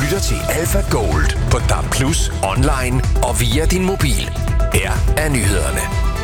lytter til Alpha Gold på DAB+, online og via din mobil. Her er nyhederne.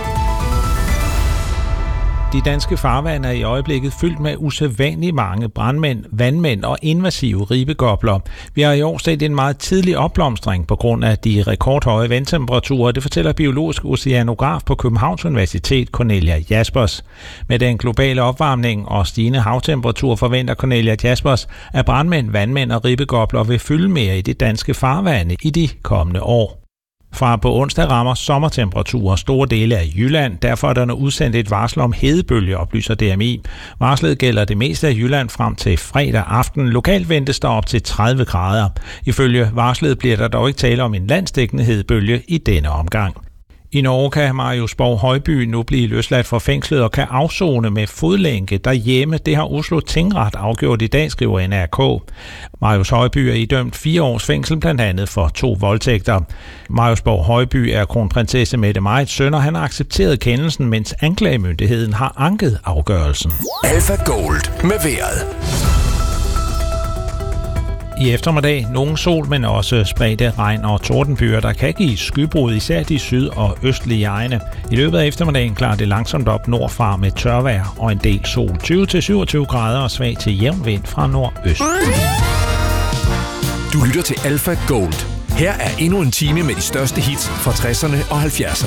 De danske farvande er i øjeblikket fyldt med usædvanligt mange brandmænd, vandmænd og invasive ribegopler. Vi har i år set en meget tidlig opblomstring på grund af de rekordhøje vandtemperaturer. Det fortæller biologisk oceanograf på Københavns Universitet, Cornelia Jaspers. Med den globale opvarmning og stigende havtemperatur forventer Cornelia Jaspers, at brandmænd, vandmænd og ribegopler vil fylde mere i de danske farvande i de kommende år. Fra på onsdag rammer sommertemperaturer store dele af Jylland. Derfor er der nu udsendt et varsel om hedebølge, oplyser DMI. Varslet gælder det meste af Jylland frem til fredag aften. Lokalt ventes der op til 30 grader. Ifølge varslet bliver der dog ikke tale om en landsdækkende hedebølge i denne omgang. I Norge kan Marius Borg Højby nu blive løsladt fra fængslet og kan afsone med fodlænke derhjemme. Det har Oslo Tingret afgjort i dag, skriver NRK. Marius Højby er idømt 4 års fængsel, blandt andet for 2 voldtægter. Marius Borg Højby er kronprinsesse Mette Marits søn, og han har accepteret kendelsen, mens anklagemyndigheden har anket afgørelsen. Alpha Gold med vejret. I eftermiddag nogen sol, men også spredte regn- og tordenbyer, der kan give skybrud, især de syd- og østlige egne. I løbet af eftermiddagen klarer det langsomt op nordfra med tørvejr og en del sol. 20-27 grader og svag til jævn vind fra nordøst. Du lytter til Alpha Gold. Her er endnu en time med de største hits fra 60'erne og 70'erne.